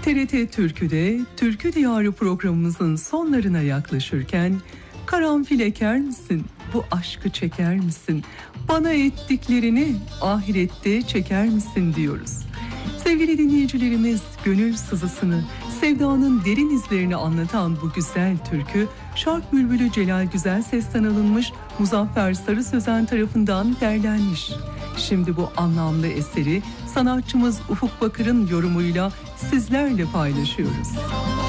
TRT Türkü'de Türkü Diyarı programımızın sonlarına yaklaşırken karanfil eker misin, bu aşkı çeker misin, bana ettiklerini ahirette çeker misin diyoruz. Sevgili dinleyicilerimiz, gönül sızısını, sevdanın derin izlerini anlatan bu güzel türkü, Şark Bülbülü Celal Güzelses'ten alınmış, Muzaffer Sarı Sözen tarafından derlenmiş. Şimdi bu anlamlı eseri sanatçımız Ufuk Bakır'ın yorumuyla sizlerle paylaşıyoruz.